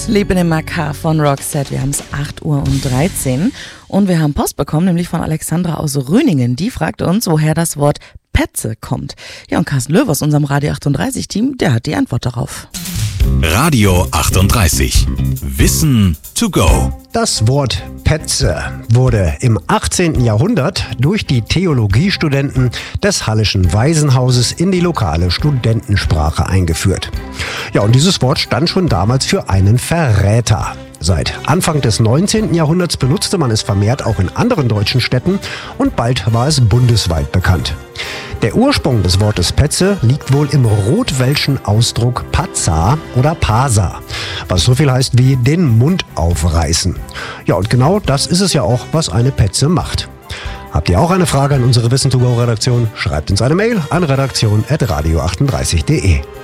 Sleep in my car von Roxette. Wir haben es 8:13 Uhr und wir haben Post bekommen, nämlich von Alexandra aus Röningen. Die fragt uns, woher das Wort Petze kommt. Ja, und Carsten Löw aus unserem Radio 38 Team, der hat die Antwort darauf. Radio 38. Wissen to go. Das Wort Petze wurde im 18. Jahrhundert durch die Theologiestudenten des Halleschen Waisenhauses in die lokale Studentensprache eingeführt. Ja, und dieses Wort stand schon damals für einen Verräter. Seit Anfang des 19. Jahrhunderts benutzte man es vermehrt auch in anderen deutschen Städten und bald war es bundesweit bekannt. Der Ursprung des Wortes Petze liegt wohl im rotwelschen Ausdruck Pazza oder Pasa, was so viel heißt wie den Mund aufreißen. Ja, und genau das ist es ja auch, was eine Petze macht. Habt ihr auch eine Frage an unsere Wissen to go Redaktion? Schreibt uns eine Mail an redaktion@radio38.de.